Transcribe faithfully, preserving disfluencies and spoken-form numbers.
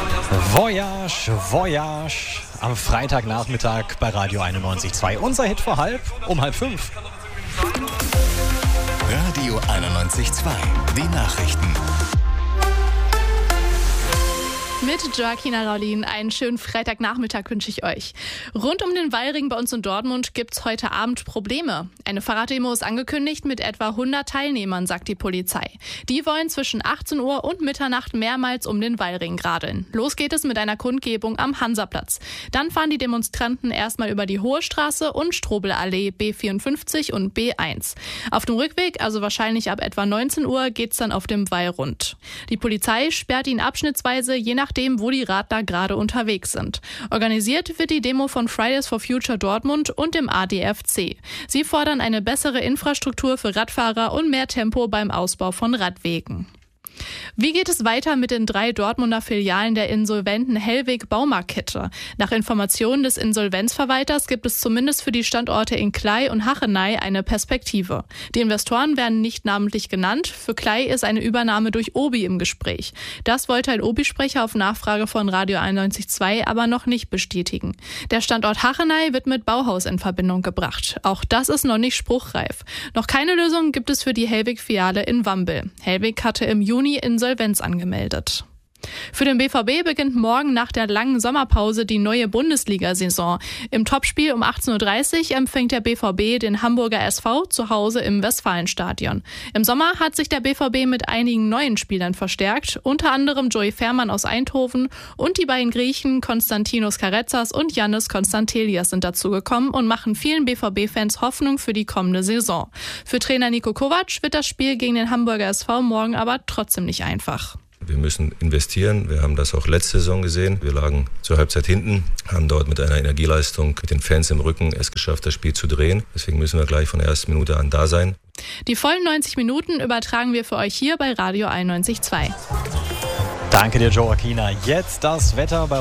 Voyage, Voyage am Freitagnachmittag bei Radio einundneunzig Komma zwei. Unser Hit vor halb, um halb fünf. Radio einundneunzig Komma zwei, die Nachrichten. Mit Joaquina Raulin einen schönen Freitagnachmittag wünsche ich euch. Rund um den Wallring bei uns in Dortmund gibt's heute Abend Probleme. Eine Fahrraddemo ist angekündigt mit etwa hundert Teilnehmern, sagt die Polizei. Die wollen zwischen achtzehn Uhr und Mitternacht mehrmals um den Wallring radeln. Los geht es mit einer Kundgebung am Hansaplatz. Dann fahren die Demonstranten erstmal über die Hohe Straße und Strobelallee B vierundfünfzig und B eins. Auf dem Rückweg, also wahrscheinlich ab etwa neunzehn Uhr, geht's dann auf dem Wall rund. Die Polizei sperrt ihn abschnittsweise, je nach dem, wo die Radler gerade unterwegs sind. Organisiert wird die Demo von Fridays for Future Dortmund und dem A D F C. Sie fordern eine bessere Infrastruktur für Radfahrer und mehr Tempo beim Ausbau von Radwegen. Wie geht es weiter mit den drei Dortmunder Filialen der insolventen Hellweg Baumarktkette? Nach Informationen des Insolvenzverwalters gibt es zumindest für die Standorte in Klei und Hachenay eine Perspektive. Die Investoren werden nicht namentlich genannt. Für Klei ist eine Übernahme durch Obi im Gespräch. Das wollte ein Obi-Sprecher auf Nachfrage von Radio einundneunzig Komma zwei aber noch nicht bestätigen. Der Standort Hachenay wird mit Bauhaus in Verbindung gebracht. Auch das ist noch nicht spruchreif. Noch keine Lösung gibt es für die Hellweg-Filiale in Wambel. Hellweg hatte im Juni Insolvenz angemeldet. Für den B V B beginnt morgen nach der langen Sommerpause die neue Bundesliga-Saison. Im Topspiel um achtzehn Uhr dreißig empfängt der B V B den Hamburger S V zu Hause im Westfalenstadion. Im Sommer hat sich der B V B mit einigen neuen Spielern verstärkt, unter anderem Joey Fährmann aus Eindhoven und die beiden Griechen Konstantinos Karetsas und Yannis Konstantelias sind dazugekommen und machen vielen B V B-Fans Hoffnung für die kommende Saison. Für Trainer Niko Kovac wird das Spiel gegen den Hamburger S V morgen aber trotzdem nicht einfach. Wir müssen investieren. Wir haben das auch letzte Saison gesehen. Wir lagen zur Halbzeit hinten, haben dort mit einer Energieleistung mit den Fans im Rücken es geschafft, das Spiel zu drehen. Deswegen müssen wir gleich von der ersten Minute an da sein. Die vollen neunzig Minuten übertragen wir für euch hier bei Radio einundneunzig Komma zwei. Danke dir, Joaquina. Jetzt das Wetter bei